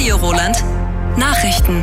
Radio Roland. Nachrichten.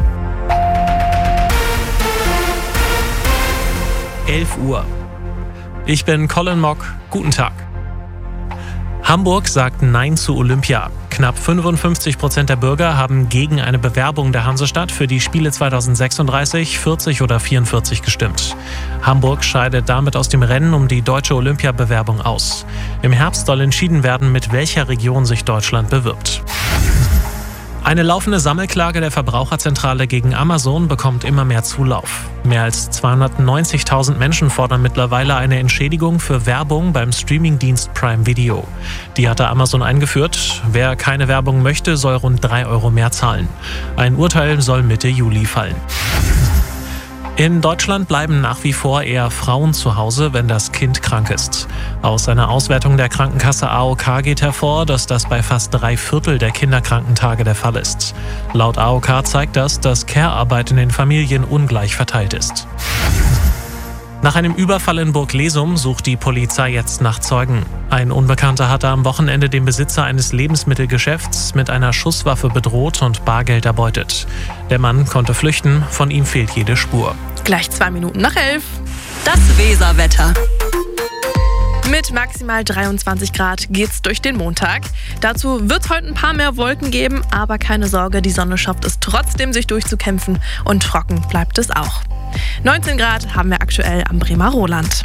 11 Uhr. Ich bin Colin Mock. Guten Tag. Hamburg sagt Nein zu Olympia. Knapp 55% der Bürger haben gegen eine Bewerbung der Hansestadt für die Spiele 2036, 40 oder 44 gestimmt. Hamburg scheidet damit aus dem Rennen um die deutsche Olympiabewerbung aus. Im Herbst soll entschieden werden, mit welcher Region sich Deutschland bewirbt. Eine laufende Sammelklage der Verbraucherzentrale gegen Amazon bekommt immer mehr Zulauf. Mehr als 290.000 Menschen fordern mittlerweile eine Entschädigung für Werbung beim Streamingdienst Prime Video. Die hatte Amazon eingeführt. Wer keine Werbung möchte, soll rund 3 Euro mehr zahlen. Ein Urteil soll Mitte Juli fallen. In Deutschland bleiben nach wie vor eher Frauen zu Hause, wenn das Kind krank ist. Aus einer Auswertung der Krankenkasse AOK geht hervor, dass das bei fast 3/4 der Kinderkrankentage der Fall ist. Laut AOK zeigt das, dass Care-Arbeit in den Familien ungleich verteilt ist. Nach einem Überfall in Burglesum sucht die Polizei jetzt nach Zeugen. Ein Unbekannter hatte am Wochenende den Besitzer eines Lebensmittelgeschäfts mit einer Schusswaffe bedroht und Bargeld erbeutet. Der Mann konnte flüchten, von ihm fehlt jede Spur. Gleich 2 Minuten nach 11. Das Weserwetter. Mit maximal 23 Grad geht's durch den Montag. Dazu wird's heute ein paar mehr Wolken geben, aber keine Sorge, die Sonne schafft es trotzdem, sich durchzukämpfen und trocken bleibt es auch. 19 Grad haben wir aktuell am Bremer Roland.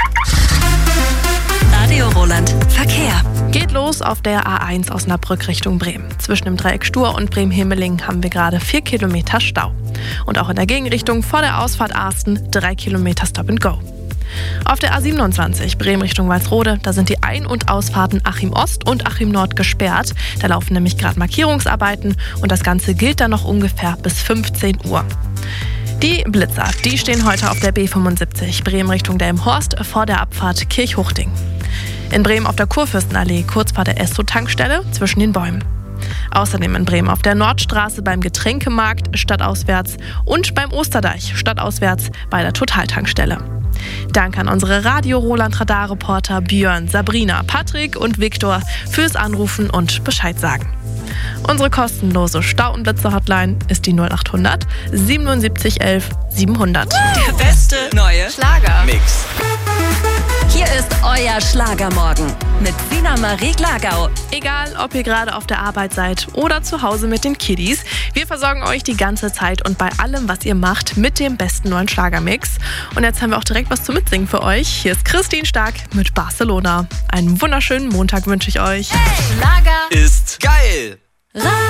Radio Roland. Verkehr. Geht los auf der A1 Osnabrück Richtung Bremen. Zwischen dem Dreieck Stur und Bremen-Hemeling haben wir gerade 4 Kilometer Stau. Und auch in der Gegenrichtung vor der Ausfahrt Arsten 3 Kilometer Stop and Go. Auf der A27 Bremen Richtung Walsrode, da sind die Ein- und Ausfahrten Achim Ost und Achim Nord gesperrt. Da laufen nämlich gerade Markierungsarbeiten und das Ganze gilt dann noch ungefähr bis 15 Uhr. Die Blitzer, die stehen heute auf der B75 Bremen Richtung Delmenhorst vor der Abfahrt Kirchhuchting. In Bremen auf der Kurfürstenallee kurz vor der Esso-Tankstelle zwischen den Bäumen. Außerdem in Bremen auf der Nordstraße beim Getränkemarkt stadtauswärts und beim Osterdeich stadtauswärts bei der Totaltankstelle. Danke an unsere Radio Roland Radarreporter Björn, Sabrina, Patrick und Viktor fürs Anrufen und Bescheid sagen. Unsere kostenlose Stau- und Blitzer-Hotline ist die 0800 77 11 700. Der beste neue Schlagermix. Hier ist euer Schlagermorgen mit Sina Marie Glagau. Egal, ob ihr gerade auf der Arbeit seid oder zu Hause mit den Kiddies, wir versorgen euch die ganze Zeit und bei allem, was ihr macht, mit dem besten neuen Schlagermix. Und jetzt haben wir auch direkt was zum Mitsingen für euch. Hier ist Christine Stark mit Barcelona. Einen wunderschönen Montag wünsche ich euch. Hey, Schlager Ist geil.